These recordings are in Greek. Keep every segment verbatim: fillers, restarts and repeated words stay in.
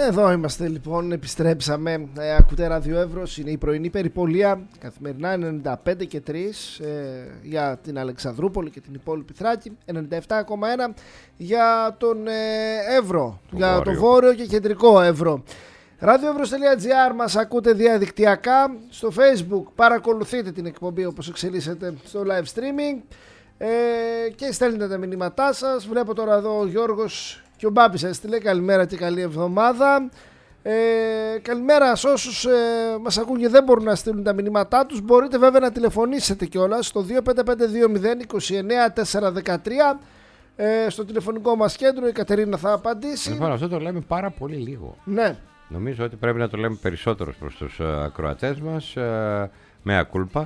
Εδώ είμαστε λοιπόν, επιστρέψαμε. Ε, ακούτε Ράδιο Εύρος, είναι η πρωινή περιπολία. Καθημερινά ενενήντα πέντε και τρία ε, για την Αλεξανδρούπολη και την υπόλοιπη Θράκη. ενενήντα επτά κόμμα ένα για τον ε, Εύρο, το για βόρειο. Το βόρειο και κεντρικό Εύρο. radioevros.gr μας ακούτε διαδικτυακά. Στο Facebook παρακολουθείτε την εκπομπή όπως εξελίσσεται στο live streaming. Ε, και στέλνετε τα μηνύματά σας. Βλέπω τώρα εδώ ο Γιώργος και ο Μπάμπης έστειλε καλημέρα και καλή εβδομάδα. ε, Καλημέρα σε όσους ε, μας ακούν και δεν μπορούν να στείλουν τα μηνύματά τους. Μπορείτε βέβαια να τηλεφωνήσετε κιόλας στο δύο πέντε πέντε δύο μηδέν είκοσι εννέα τετρακόσια δεκατρία. ε, Στο τηλεφωνικό μας κέντρο η Κατερίνα θα απαντήσει. Λοιπόν, αυτό το λέμε πάρα πολύ λίγο. Ναι. Νομίζω ότι πρέπει να το λέμε περισσότερο προς τους uh, ακροατές μας, uh, με ακούλπα.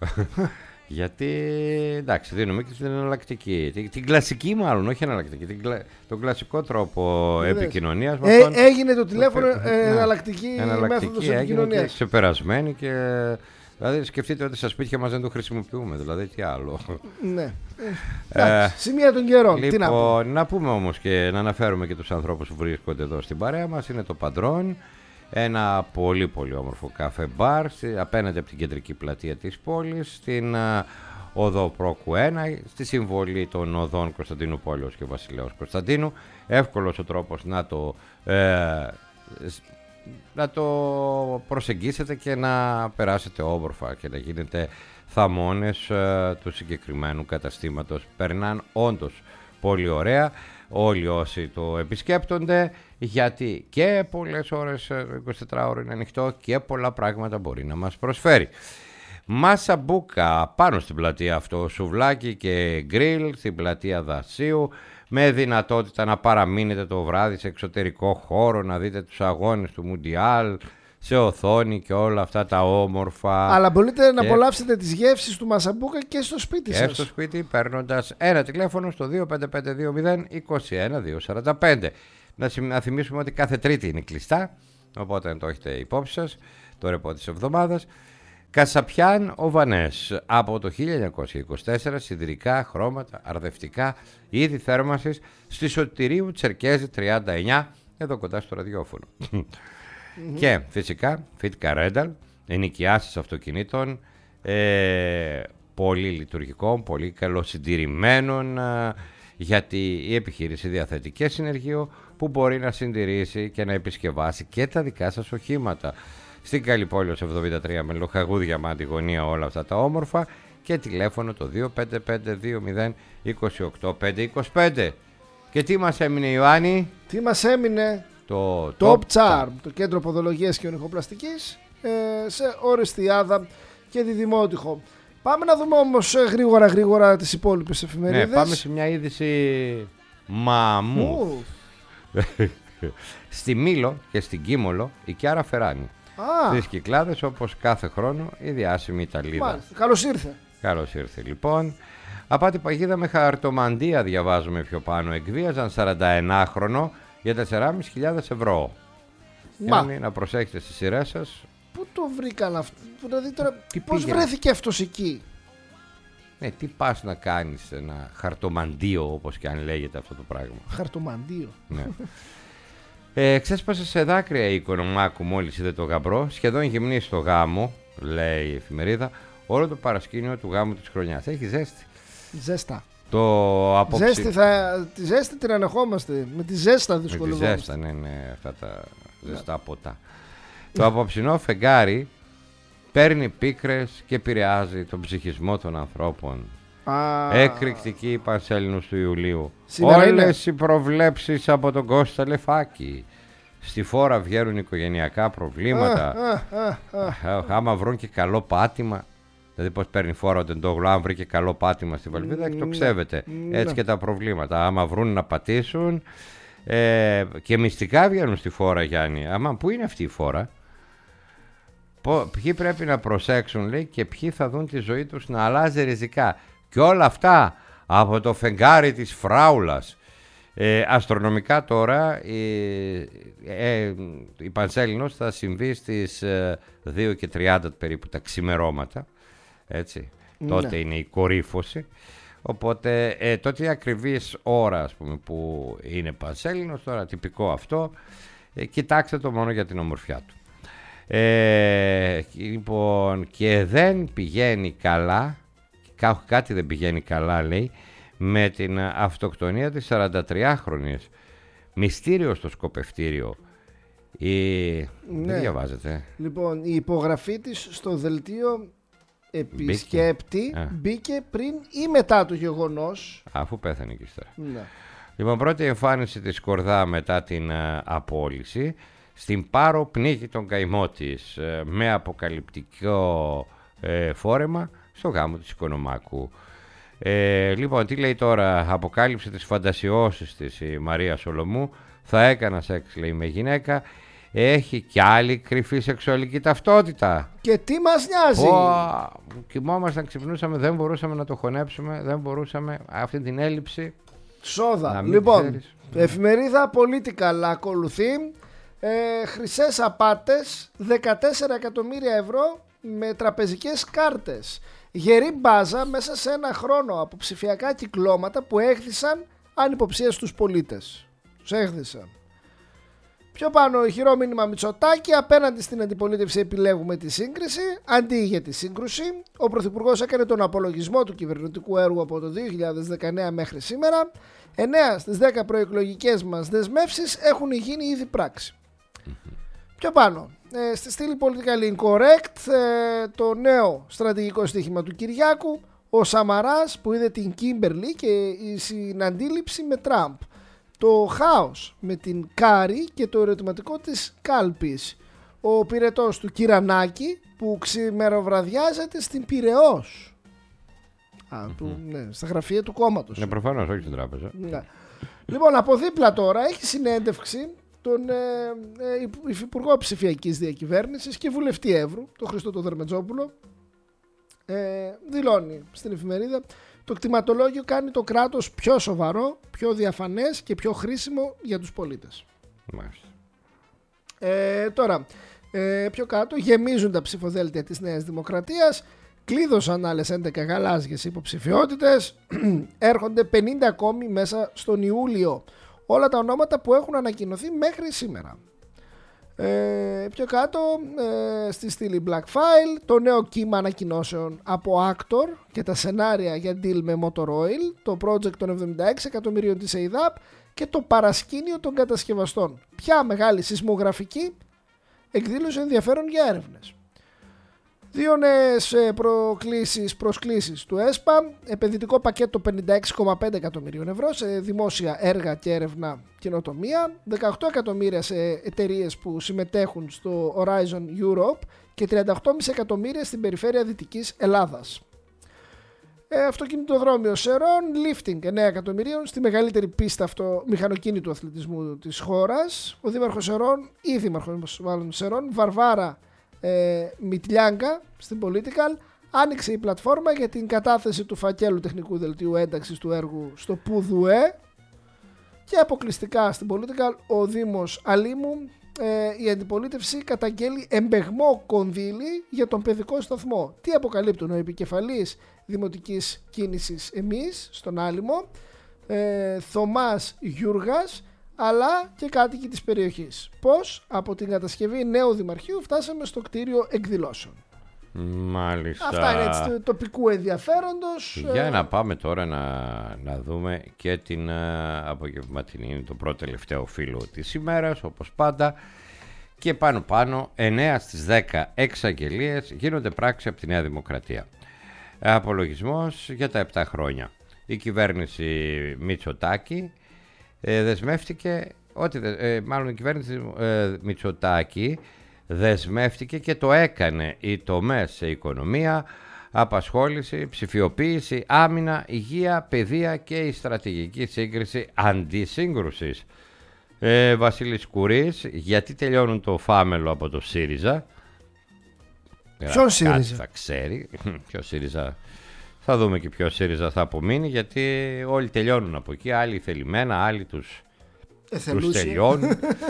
Γιατί εντάξει, δίνουμε και την εναλλακτική. Την, την κλασική, μάλλον, όχι εναλλακτική. Την, τον κλασικό τρόπο επικοινωνίας. Ε, αυτόν, έγινε το τηλέφωνο το, ε, εναλλακτική, εναλλακτική μέθοδος επικοινωνίας. Ξεπερασμένη και. Δηλαδή, σκεφτείτε ότι στα σπίτια μας δεν το χρησιμοποιούμε. Δηλαδή, τι άλλο. Ναι. ε, Σημεία των καιρών. Λοιπόν, τι να, πούμε. να πούμε όμως και να αναφέρουμε και τους ανθρώπους που βρίσκονται εδώ στην παρέα μας. Είναι το Παντρόν. Ένα πολύ πολύ όμορφο καφέ μπαρ απέναντι από την κεντρική πλατεία της πόλης, στην uh, οδό Πρόκου ένα, στη συμβολή των οδών Κωνσταντίνου Πόλεως και Βασιλέως Κωνσταντίνου. Εύκολος ο τρόπος να το, ε, να το προσεγγίσετε και να περάσετε όμορφα και να γίνετε θαμώνες ε, του συγκεκριμένου καταστήματος. Περνάν όντως πολύ ωραία όλοι όσοι το επισκέπτονται, γιατί και πολλές ώρες, είκοσι τέσσερις ώρες είναι ανοιχτό και πολλά πράγματα μπορεί να μας προσφέρει. Μάσα Μπούκα πάνω στην πλατεία αυτό, σουβλάκι και γκριλ στην πλατεία Δασίου, με δυνατότητα να παραμείνετε το βράδυ σε εξωτερικό χώρο, να δείτε τους αγώνες του Μουντιάλ σε οθόνη και όλα αυτά τα όμορφα. Αλλά μπορείτε και να απολαύσετε τις γεύσεις του Μασαμπούκα και στο σπίτι και σας. Και στο σπίτι παίρνοντας ένα τηλέφωνο στο δύο πέντε πέντε δύο μηδέν είκοσι ένα διακόσια σαράντα πέντε. Να θυμίσουμε ότι κάθε Τρίτη είναι κλειστά, οπότε να το έχετε υπόψη σας, το ρεπό της εβδομάδας. Κασαπιάν Οβανές, από το χίλια εννιακόσια είκοσι τέσσερα, σιδηρικά, χρώματα, αρδευτικά, είδη θέρμανσης, στη Σωτηρίου Τσερκέζη τριάντα εννιά, εδώ κοντά στο ραδιόφωνο. Mm-hmm. Και φυσικά Fitka Rental, ενοικιάσεις αυτοκινήτων, ε, πολύ λειτουργικών, πολύ καλοσυντηρημένων, ε, γιατί η επιχείρηση διαθέτει και συνεργείο που μπορεί να συντηρήσει και να επισκευάσει και τα δικά σας οχήματα. Στην Καλυπόλεως εβδομήντα τρία με Λοχαγού Διαμάντη γωνία, όλα αυτά τα όμορφα, και τηλέφωνο το δύο πέντε πέντε δύο μηδέν είκοσι οκτώ πεντακόσια είκοσι πέντε. Και τι μας έμεινε, Ιωάννη? Τι μας έμεινε? Το Top, Top Charm, το κέντρο ποδολογίας και ονυχοπλαστικής, ε, σε Ορεστιάδα και τη Δημότυχο. Πάμε να δούμε όμως γρήγορα γρήγορα τις υπόλοιπες εφημερίδες. Ναι, πάμε σε μια είδηση μαμού. Στη Μήλο και στην Κίμολο η Κιάρα Φεράνη. Στις Κυκλάδες, όπως κάθε χρόνο, η διάσημη Ιταλίδα. Μάλιστα. Καλώς ήρθε. Καλώς ήρθε λοιπόν. Απάτη παγίδα με χαρτομαντία, διαβάζουμε πιο πάνω. Εκβίαζαν σαρανταενάχρονο για τεσσεράμισι χιλιάδες ευρώ. Yani, να προσέχετε στις σειρές σας. Πού το βρήκαν αυτό? Δηλαδή τώρα πώς βρέθηκε αυτός εκεί? Ναι, τι πας να κάνεις ένα χαρτομαντίο, όπως και αν λέγεται αυτό το πράγμα. Χαρτομαντίο. Ναι. ε, ξέσπασε σε δάκρυα η Οικονομάκου μόλις είδε το γαμπρό. Σχεδόν γυμνή στο γάμο, λέει η εφημερίδα, όλο το παρασκήνιο του γάμου της χρονιάς. Έχει ζέστη. Ζέστα. Το απόψη... Ζέστη, θα... Τη ζέστη την ανεχόμαστε. Με τη ζέστα δυσκολευόμαστε. Με τη ζέστα, ναι, ναι, αυτά τα ζεστά ποτά. Το απόψινό φεγγάρι παίρνει πίκρες και επηρεάζει τον ψυχισμό των ανθρώπων. Ah. Εκρηκτική η Πανσέλινος του Ιουλίου. Όλες οι προβλέψεις από τον Κώστα Λεφάκη. Στη φόρα βγαίνουν οικογενειακά προβλήματα. Ah, ah, ah. Άμα βρουν και καλό πάτημα. Δηλαδή πώς παίρνει φόρα ο Τεντόγλου, αν βρει και καλό πάτημα στη βαλβίδα, εκτοξεύεται. Mm, έτσι και τα προβλήματα. Άμα βρουν να πατήσουν, ε, και μυστικά βγαίνουν στη φόρα, Γιάννη. Άμα, πού είναι αυτή η φόρα? Ποιοι πρέπει να προσέξουν, λέει, και ποιοι θα δουν τη ζωή τους να αλλάζει ριζικά. Και όλα αυτά από το φεγγάρι της Φράουλας. Ε, αστρονομικά τώρα η, ε, η Πανσέλινος θα συμβεί στις ε, δύο και τριάντα περίπου τα ξημερώματα. Έτσι. Ναι. Τότε είναι η κορύφωση. Οπότε ε, τότε η ακριβής ώρα, ας πούμε, που είναι Πανσέλινος, τώρα τυπικό αυτό, Ε, κοιτάξτε το μόνο για την ομορφιά του. Ε, λοιπόν, και δεν πηγαίνει καλά, κά, κάτι δεν πηγαίνει καλά λέει, με την αυτοκτονία της σαραντατριάχρονης. Μυστήριο στο σκοπευτήριο. Η... Ναι. Δεν διαβάζετε. Λοιπόν, η υπογραφή της στο δελτίο επισκέπτη μπήκε, μπήκε πριν ή μετά το γεγονός. Αφού πέθανε και ύστερα. Ναι. Λοιπόν, πρώτη εμφάνιση της Κορδά μετά την uh, απόλυση. Στην Πάρο πνίγει τον καημό της uh, με αποκαλυπτικό uh, φόρεμα στο γάμο της Οικονομάκου. Ε, λοιπόν, τι λέει τώρα? Αποκάλυψε τις φαντασιώσεις της η Μαρία Σολομού. Θα έκανα σεξ, λέει, με γυναίκα. Έχει κι άλλη κρυφή σεξουαλική ταυτότητα. Και τι μας νοιάζει? Oh, κοιμόμασταν, ξυπνούσαμε, δεν μπορούσαμε να το χωνέψουμε. Δεν μπορούσαμε αυτή την έλλειψη. Σόδα. Λοιπόν, εφημερίδα Political ακολουθεί. ε, Χρυσές απάτες, δεκατέσσερα εκατομμύρια ευρώ με τραπεζικές κάρτες. Γερή μπάζα μέσα σε ένα χρόνο από ψηφιακά κυκλώματα που έχθησαν ανυποψία στους πολίτες. Τους έχθησαν. Πιο πάνω, ηχηρό μήνυμα Μητσοτάκη. Απέναντι στην αντιπολίτευση επιλέγουμε τη σύγκριση αντί για τη σύγκρουση. Ο Πρωθυπουργός έκανε τον απολογισμό του κυβερνητικού έργου από το δύο χιλιάδες δεκαεννέα μέχρι σήμερα. εννέα στις δέκα προεκλογικές μας δεσμεύσεις έχουν γίνει ήδη πράξη. Πιο πάνω, ε, στη στήλη Political Incorrect, ε, το νέο στρατηγικό στοίχημα του Κυριάκου, ο Σαμαράς που είδε την Κίμπερλι και η συναντήληψη με Τραμπ. Το χάος με την Κάρη και το ερωτηματικό της κάλπης. Ο πυρετός του Κυρανάκη που ξημεροβραδιάζεται στην Πειραιώς. Α, mm-hmm. του, ναι, στα γραφεία του κόμματος. Ναι, προφανώς, όχι στην τράπεζα. Ναι. Λοιπόν, από δίπλα τώρα έχει συνέντευξη τον ε, ε, Υφυπουργό Ψηφιακής Διακυβέρνησης και Βουλευτή Εύρου, τον Χριστό τον Δερμετζόπουλο. Ε, δηλώνει στην εφημερίδα: το κτηματολόγιο κάνει το κράτος πιο σοβαρό, πιο διαφανές και πιο χρήσιμο για τους πολίτες. Μάλιστα. Ε, τώρα, ε, πιο κάτω, γεμίζουν τα ψηφοδέλτια της Νέας Δημοκρατίας, κλείδωσαν άλλες έντεκα γαλάζιες υποψηφιότητες, έρχονται πενήντα ακόμη μέσα στον Ιούλιο. Όλα τα ονόματα που έχουν ανακοινωθεί μέχρι σήμερα. Ε, πιο κάτω, ε, στη στήλη Black File, το νέο κύμα ανακοινώσεων από Actor και τα σενάρια για deal με Motor Oil, το project των εβδομήντα έξι εκατομμυρίων της ΕΙΔΑΠ και το παρασκήνιο των κατασκευαστών. Ποια μεγάλη σεισμογραφική εκδήλωσε ενδιαφέρον για έρευνες. Δύο νέες προκλήσεις, προσκλήσεις του ΕΣΠΑ, επενδυτικό πακέτο πενήντα έξι κόμμα πέντε εκατομμυρίων ευρώ σε δημόσια έργα και έρευνα καινοτομία, δεκαοκτώ εκατομμύρια σε εταιρείες που συμμετέχουν στο Horizon Europe και τριάντα οκτώ κόμμα πέντε εκατομμύρια στην περιφέρεια Δυτικής Ελλάδας. Ε, αυτοκινητοδρόμιο Σερών, lifting εννέα εκατομμυρίων στη μεγαλύτερη πίστα αυτο, μηχανοκίνητου αθλητισμού της χώρας. Ο δήμαρχος Σερών, ή δήμαρχος μάλλον Σερών, Βαρβάρα Ε, Μιτλιάγκα στην Political, άνοιξε η πλατφόρμα για την κατάθεση του φακέλου τεχνικού δελτίου ένταξης του έργου στο ΠΟΥΔΟΕ. Και αποκλειστικά στην Political, ο Δήμος Αλήμου, ε, η αντιπολίτευση καταγγέλει εμπεγμό κονδύλι για τον παιδικό σταθμό. Τι αποκαλύπτουν? Ο επικεφαλής δημοτικής κίνησης εμείς στον Άλυμο, ε, Θωμάς Γιούργας, αλλά και κάτοικοι της περιοχής. Πώς? Από την κατασκευή νέου δημαρχείου φτάσαμε στο κτίριο εκδηλώσεων. Μάλιστα. Αυτά είναι έτσι τοπικού ενδιαφέροντος. Για να πάμε τώρα να, να δούμε και την uh, απογευματινή, το πρώτο τελευταίο φύλλο της ημέρας, όπως πάντα. Και πάνω πάνω, εννέα στις δέκα εξαγγελίες γίνονται πράξη από τη Νέα Δημοκρατία. Απολογισμός για τα επτά χρόνια. Η κυβέρνηση Μητσοτάκη Ε, δεσμεύτηκε ότι, ε, μάλλον η κυβέρνηση ε, Μητσοτάκη δεσμεύτηκε και το έκανε οι τομές σε οικονομία, απασχόληση, ψηφιοποίηση, άμυνα, υγεία, παιδεία και η στρατηγική σύγκριση αντισύγκρουσης. ε, Βασίλης Κουρής, γιατί τελειώνουν το φάμελο από το ΣΥΡΙΖΑ? Ποιο ΣΥΡΙΖΑ? Θα ξέρει ποιο ΣΥΡΙΖΑ. Θα δούμε και ποιο ΣΥΡΙΖΑ θα απομείνει, γιατί όλοι τελειώνουν από εκεί. Άλλοι θελημένα, άλλοι τους, τους τελειώνουν.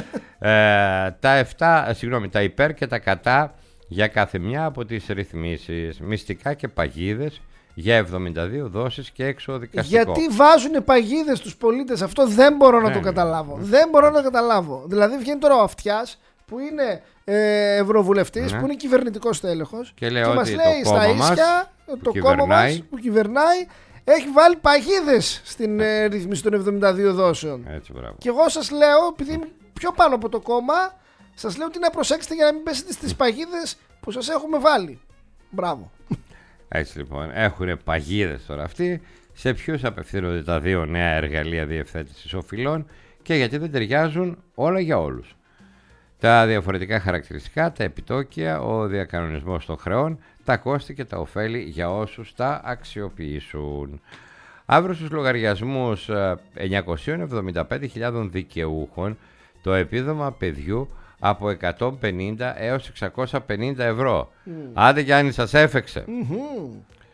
ε, τα, εφτά, συγγνώμη, τα υπέρ και τα κατά για κάθε μια από τις ρυθμίσεις, μυστικά και παγίδες για εβδομήντα δύο δόσεις και εξωδικαστικό. Γιατί βάζουν παγίδες στους πολίτες, αυτό δεν μπορώ να ναι, το καταλάβω. Ναι. Δεν μπορώ να καταλάβω. Δηλαδή βγαίνει τώρα ο Αυτιάς που είναι ε, ευρωβουλευτής, ναι. που είναι κυβερνητικός τέλεχος και, και μας λέει στα ίσια το κυβερνάει. κόμμα μας που κυβερνάει έχει βάλει παγίδες στην ε, ρύθμιση των εβδομήντα δύο δόσεων. Έτσι, και εγώ σας λέω, επειδή είμαι πιο πάνω από το κόμμα, σας λέω ότι να προσέξετε για να μην πέσετε στις παγίδες που σας έχουμε βάλει. Μπράβο. Έτσι λοιπόν, έχουν παγίδες τώρα αυτοί. Σε ποιους απευθύνονται τα δύο νέα εργαλεία διευθέτησης οφειλών και γιατί δεν ταιριάζουν όλα για όλους. Τα διαφορετικά χαρακτηριστικά, τα επιτόκια, ο διακανονισμός των χρεών, τα κόστη και τα ωφέλη για όσους τα αξιοποιήσουν. Αύριο στους λογαριασμούς εννιακόσιες εβδομήντα πέντε χιλιάδες δικαιούχων το επίδομα παιδιού από εκατόν πενήντα έως εξακόσια πενήντα ευρώ. Mm. Άντε Γιάννη, σας έφεξε. Mm-hmm.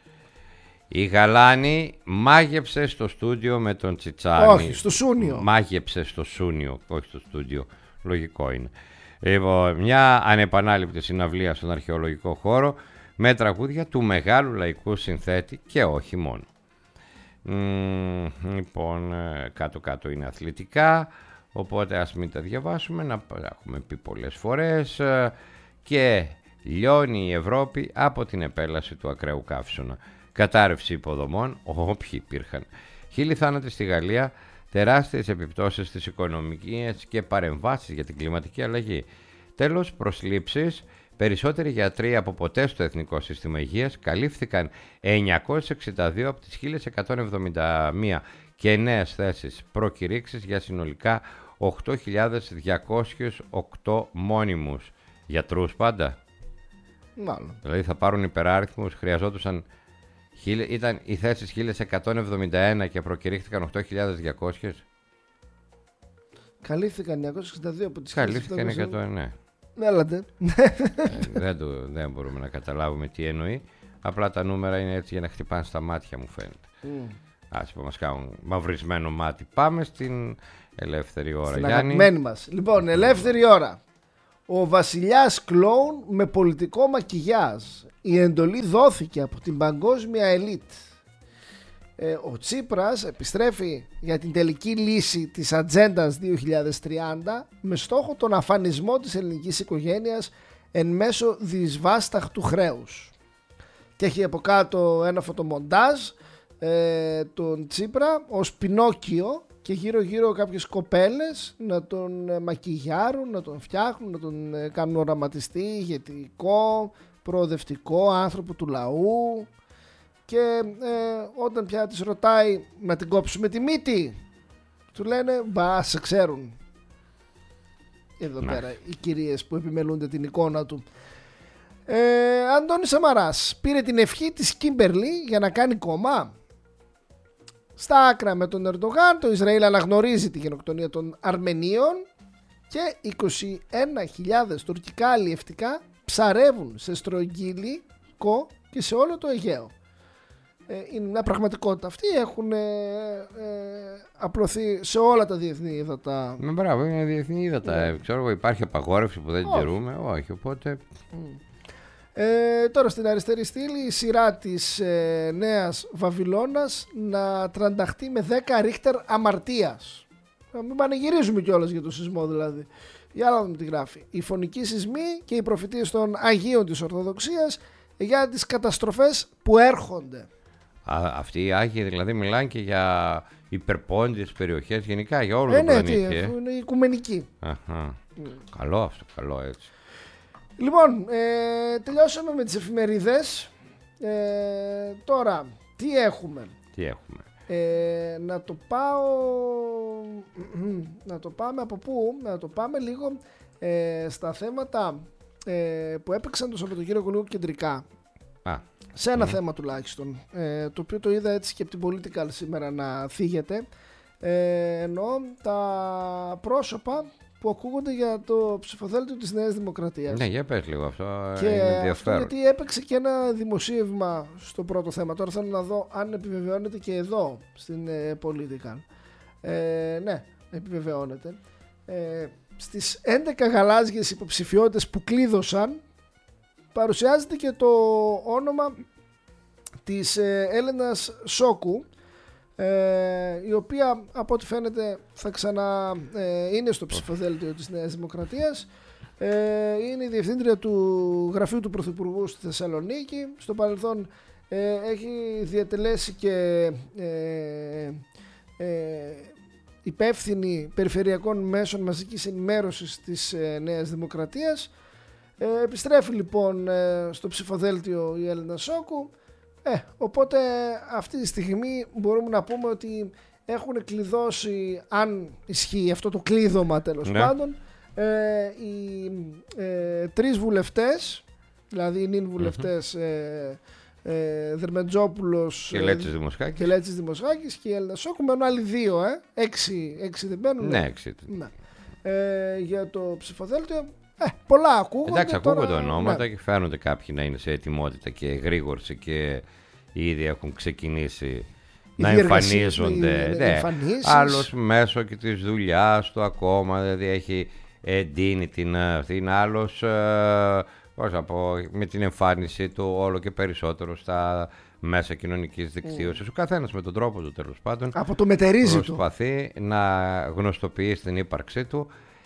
Η Γαλάνη μάγεψε στο στούντιο με τον Τσιτσάνη. Όχι, στο Σούνιο. Μάγεψε στο Σούνιο, όχι στο στούντιο. Λογικό είναι. Λοιπόν, μια ανεπανάληπτη συναυλία στον αρχαιολογικό χώρο με τραγούδια του μεγάλου λαϊκού συνθέτη και όχι μόνο. Mm, λοιπόν, κάτω-κάτω είναι αθλητικά. Οπότε ας μην τα διαβάσουμε, να έχουμε πει πολλές φορές. Και λιώνει η Ευρώπη από την επέλαση του ακραίου καύσωνα. Κατάρρευση υποδομών, όποιοι υπήρχαν. Χίλιοι θάνατοι στη Γαλλία, τεράστιες επιπτώσεις στις οικονομικές και παρεμβάσεις για την κλιματική αλλαγή. Τέλος, προσλήψεις. Περισσότεροι γιατροί από ποτέ στο Εθνικό Σύστημα Υγείας καλύφθηκαν εννιακόσιες εξήντα δύο από τις χίλια εκατόν εβδομήντα μία και νέες θέσεις προκηρύξεις για συνολικά οκτώ χιλιάδες διακόσιους οκτώ μόνιμους γιατρούς πάντα. Μάλλον. Δηλαδή θα πάρουν υπεράριθμους, χρειαζόντουσαν, ήταν οι θέσεις χίλια εκατόν εβδομήντα ένα και προκηρύχθηκαν οκτώ χιλιάδες διακόσιες. Καλύφθηκαν εννιακόσιες εξήντα δύο από τις Καλύφθηκαν εκατό εννέα. Έλατε. ε, δεν, το, δεν μπορούμε να καταλάβουμε τι εννοεί. Απλά τα νούμερα είναι έτσι για να χτυπάνε στα μάτια, μου φαίνεται. Mm. Ας που μας κάνουν μαυρισμένο μάτι. Πάμε στην ελεύθερη ώρα. Στην αγαπημένη μας. Λοιπόν, ελεύθερη ώρα. Ο βασιλιάς κλόουν με πολιτικό μακιγιάζ. Η εντολή δόθηκε από την παγκόσμια ελίτ. Ε, ο Τσίπρας επιστρέφει για την τελική λύση της Ατζέντας δύο χιλιάδες τριάντα με στόχο τον αφανισμό της ελληνικής οικογένειας εν μέσω δυσβάσταχτου χρέους. Και έχει από κάτω ένα φωτομοντάζ ε, τον Τσίπρα ως Πινόκιο και γύρω γύρω κάποιες κοπέλες να τον μακιγιάρουν, να τον φτιάχνουν, να τον κάνουν οραματιστή, ηγετικό, προοδευτικό, άνθρωπο του λαού. Και ε, όταν πια της ρωτάει να την κόψουμε τη μύτη, του λένε μπα, σε ξέρουν. Εδώ να. Πέρα οι κυρίες που επιμελούνται την εικόνα του. ε, Αντώνης Σαμαράς πήρε την ευχή της Κίμπερλι για να κάνει κόμμα. Στα άκρα με τον Ερντογάν, το Ισραήλ αναγνωρίζει τη γενοκτονία των Αρμενίων και είκοσι ένα χιλιάδες τουρκικά αλλιευτικά ψαρεύουν σε στρογγυλικό και σε όλο το Αιγαίο. Είναι μια πραγματικότητα αυτή. Έχουν ε, ε, απλωθεί σε όλα τα διεθνή ύδατα. Με μπράβο, είναι διεθνή ύδατα. Ε, ξέρω εγώ, υπάρχει απαγόρευση που δεν την τηρούμε. Όχι, οπότε. Mm. Ε, τώρα στην αριστερή στήλη η σειρά της ε, Νέας Βαβυλώνας να τρανταχτεί με δέκα ρίχτερ αμαρτίας. Να μην πανηγυρίζουμε κιόλας για το σεισμό δηλαδή. Για να δούμε τι γράφει. Οι φωνικοί σεισμοί και οι προφητείες των Αγίων της Ορθοδοξίας για τις καταστροφές που έρχονται. Α, αυτοί οι Άγιοι δηλαδή μιλάνε και για υπερπόντιες περιοχές γενικά για όλο ε, τον ναι, πλανήτη. Ναι, ε. είναι οικουμενική. Αχα. Mm. Καλό αυτό, καλό έτσι. Λοιπόν, ε, τελειώσαμε με τις εφημερίδες. Ε, τώρα, τι έχουμε. Τι έχουμε. Ε, να το πάω... να το πάμε από πού? Να το πάμε λίγο ε, στα θέματα ε, που έπαιξαν το Σαββατοκύριακο λίγο κεντρικά. Α. Σε ένα mm. θέμα τουλάχιστον, ε, το οποίο το είδα έτσι και από την Political σήμερα να θίγεται, ε, εννοώ τα πρόσωπα που ακούγονται για το ψηφοδέλτιο της Νέας Δημοκρατίας. Ναι, για πες λίγο αυτό, και είναι ενδιαφέρον. Γιατί έπαιξε και ένα δημοσίευμα στο πρώτο θέμα. Τώρα θέλω να δω αν επιβεβαιώνεται και εδώ στην ε, Political. Ε, ναι, επιβεβαιώνεται. Ε, στις έντεκα γαλάζιες υποψηφιότητες που κλείδωσαν παρουσιάζεται και το όνομα της ε, Έλενας Σόκου, ε, η οποία από ό,τι φαίνεται θα ξανά ε, είναι στο ψηφοδέλτιο της Νέας Δημοκρατίας. Ε, είναι η διευθύντρια του γραφείου του Πρωθυπουργού στη Θεσσαλονίκη. Στο παρελθόν ε, έχει διατελέσει και ε, ε, υπεύθυνη περιφερειακών μέσων μαζικής ενημέρωσης της ε, Νέας Δημοκρατίας. Ε, επιστρέφει λοιπόν ε, στο ψηφοδέλτιο η Έλενα Σόκου. Ε, οπότε αυτή τη στιγμή μπορούμε να πούμε ότι έχουν κλειδώσει, αν ισχύει αυτό το κλείδωμα τέλος ναι. πάντων, ε, οι ε, τρεις βουλευτές, δηλαδή οι νυν βουλευτές mm-hmm. ε, ε, Δερμεντζόπουλος και Λέτσης Δημοσχάκης και, Λέτσης Δημοσχάκης και η Έλενα Σόκου, μένουν άλλοι δύο, ε, έξι, έξι δεν μπαίνουν. Ναι, έξι. Ναι. Ε, για το ψηφοδέλτιο. Ε, πολλά ακούγονται. Εντάξει, ακούγονται τώρα, ονόματα ναι. και φαίνονται κάποιοι να είναι σε ετοιμότητα και γρήγορση και ήδη έχουν ξεκινήσει οι να εμφανίζονται. Ναι, άλλος μέσω και της δουλειάς του ακόμα, δηλαδή έχει εντείνει την αυτή, άλλος ε, πώς να πω, με την εμφάνιση του όλο και περισσότερο στα μέσα κοινωνικής δικτύωσης. Mm. Ο καθένας με τον τρόπο του τέλος πάντων από το μετερίζει προσπαθεί του. να γνωστοποιήσει την ύπαρξή του.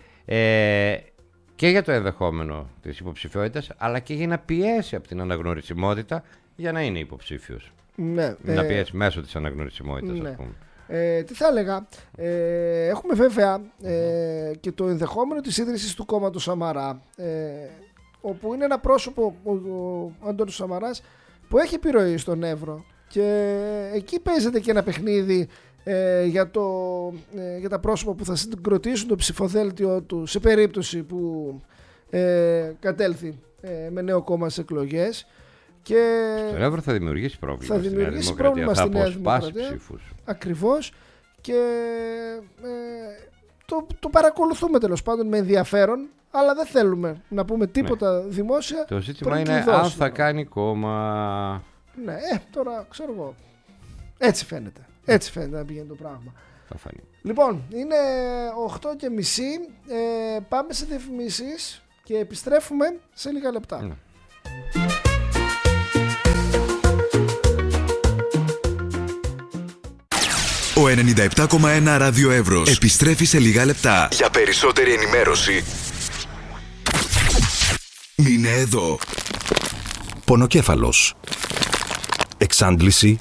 Ε, και για το ενδεχόμενο της υποψηφιότητας, αλλά και για να πιέσει από την αναγνωρισιμότητα για να είναι υποψήφιος. Ναι, να ε, πιέσει μέσω της αναγνωρισιμότητας, ναι. ας πούμε. Ε, τι θα έλεγα, ε, έχουμε βέβαια ε, και το ενδεχόμενο της ίδρυσης του κόμματος Σαμαρά, ε, όπου είναι ένα πρόσωπο, ο, ο Αντώνης Σαμαράς, που έχει επιρροή στον Εύρο και εκεί παίζεται και ένα παιχνίδι Ε, για, το, ε, για τα πρόσωπα που θα συγκροτήσουν το ψηφοδέλτιο του σε περίπτωση που ε, κατέλθει ε, με νέο κόμμα στις εκλογές. Και στον Εύρο θα δημιουργήσει πρόβλημα. Θα δημιουργήσει στη πρόβλημα στη Νέα Δημοκρατία. Ψήφους. Ακριβώς. Και ε, το, το παρακολουθούμε τέλος πάντων με ενδιαφέρον, αλλά δεν θέλουμε να πούμε τίποτα ναι. δημόσια. Το ζήτημα είναι αν θα κάνει κόμμα. Ναι, ε, τώρα ξέρω εγώ. Έτσι φαίνεται. Έτσι φαίνεται να πηγαίνει το πράγμα. Θα φανεί. Λοιπόν, είναι οκτώ και μισή. Ε, πάμε σε διαφημίσεις και επιστρέφουμε σε λίγα λεπτά. Ναι. Ο ενενήντα επτά κόμμα ένα Ράδιο Εύρος επιστρέφει σε λίγα λεπτά. Για περισσότερη ενημέρωση μείνε εδώ. Πονοκέφαλος, εξάντληση,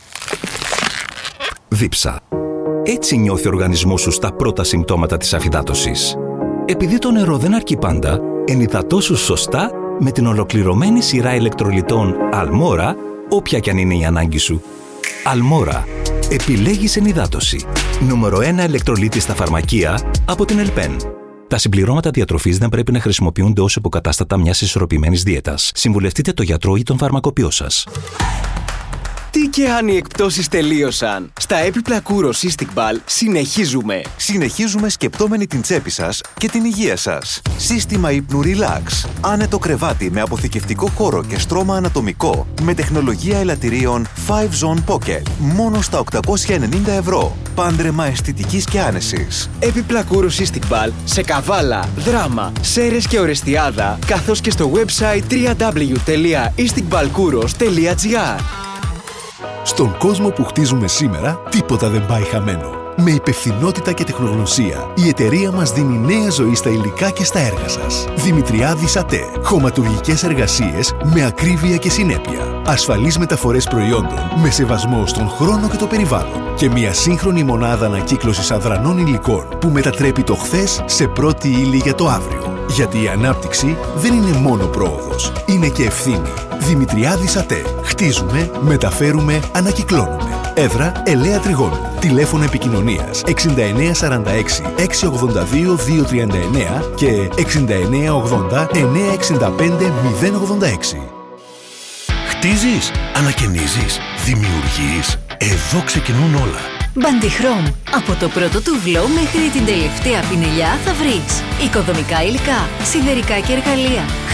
δίψα. Έτσι νιώθει ο οργανισμός σου στα πρώτα συμπτώματα της αφυδάτωσης. Επειδή το νερό δεν αρκεί πάντα, ενυδατώσου σωστά με την ολοκληρωμένη σειρά ηλεκτρολιτών Αλμόρα, όποια κι αν είναι η ανάγκη σου. Αλμόρα. Επιλέγεις ενυδάτωση. Νούμερο ένα ηλεκτρολίτη στα φαρμακεία από την Ελπέν. Τα συμπληρώματα διατροφής δεν πρέπει να χρησιμοποιούνται ως υποκατάστατα μιας ισορροπημένης δίαιτας. Συμβουλευτείτε τον γιατρό ή τον φαρμακοποιό σας. Τι και αν οι εκπτώσεις τελείωσαν. Στα έπιπλα Κούρο Cystic Ball συνεχίζουμε. Συνεχίζουμε σκεπτόμενοι την τσέπη σας και την υγεία σας. Σύστημα ύπνου Relax. Άνετο κρεβάτι με αποθηκευτικό χώρο και στρώμα ανατομικό. Με τεχνολογία ελαττηρίων φάιβ Zone Pocket. Μόνο στα οκτακόσια ενενήντα ευρώ. Πάντρεμα αισθητικής και άνεσης. Έπιπλα Κούρο Cystic Ball σε Καβάλα, Δράμα, Σέρρες και Ορεστιάδα, καθώς και στο website double-u double-u double-u τελεία istic ball kouros τελεία gr. Στον κόσμο που χτίζουμε σήμερα, τίποτα δεν πάει χαμένο. Με υπευθυνότητα και τεχνογνωσία, η εταιρεία μας δίνει νέα ζωή στα υλικά και στα έργα σας. Δημητριάδης ΑΤΕ. Χωματουργικές εργασίες με ακρίβεια και συνέπεια. Ασφαλείς μεταφορές προϊόντων με σεβασμό στον χρόνο και το περιβάλλον. Και μια σύγχρονη μονάδα ανακύκλωσης αδρανών υλικών που μετατρέπει το χθες σε πρώτη ύλη για το αύριο. Γιατί η ανάπτυξη δεν είναι μόνο πρόοδος, είναι και ευθύνη. Δημητριάδης ΑΤΕ. Χτίζουμε, μεταφέρουμε, ανακυκλώνουμε. Έδρα Ελαία Τριγώνου. Τηλέφωνο επικοινωνίας εξήντα εννέα σαράντα έξι εξακόσια ογδόντα δύο διακόσια τριάντα εννέα και εξήντα εννέα ογδόντα εννιακόσια εξήντα πέντε μηδέν ογδόντα έξι. Χτίζεις, ανακαινίζεις, δημιουργείς. Εδώ ξεκινούν όλα. Bandichrom. Από το πρώτο τουβλό μέχρι την τελευταία πινελιά θα βρεις οικοδομικά υλικά, σιδερικά και εργαλεία,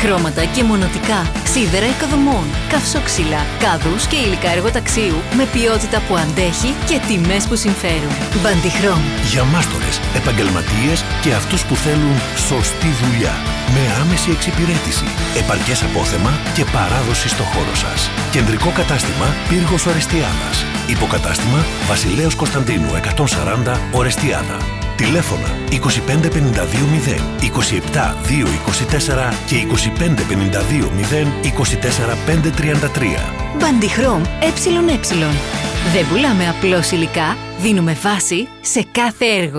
Χρώματα και μονοτικά, σίδερα οικοδομών, καυσόξυλα, κάδους και υλικά εργοταξίου με ποιότητα που αντέχει και τιμές που συμφέρουν. Μπαντιχρώμ. Για μάστορες, επαγγελματίες και αυτούς που θέλουν σωστή δουλειά. Με άμεση εξυπηρέτηση, επαρκές απόθεμα και παράδοση στο χώρο σας. Κεντρικό κατάστημα Πύργος Ορεστιάδας. Υποκατάστημα Βασιλέως Κωνσταντίνου εκατόν σαράντα Ορεστιάδα. Τηλέφωνα είκοσι πέντε πενήντα δύο μηδέν, είκοσι επτά δύο είκοσι τέσσερα και είκοσι πέντε πενήντα δύο μηδέν, είκοσι τέσσερα πέντε τριάντα τρία. Μπαντιχρώμ ΕΕ. Δεν πουλάμε απλώς υλικά, δίνουμε βάση σε κάθε έργο.